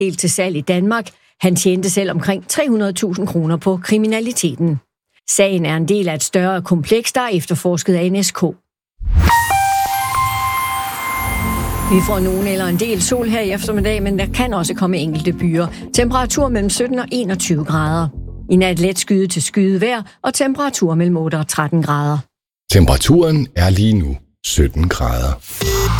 helt til salg i Danmark. Han tjente selv omkring 300.000 kroner på kriminaliteten. Sagen er en del af et større kompleks, der er efterforsket af NSK. Vi får nogen eller en del sol her i eftermiddag, men der kan også komme enkelte byer. Temperatur mellem 17 og 21 grader. I nat let skyde til skyde vejr og temperatur mellem 8 og 13 grader. Temperaturen er lige nu 17 grader.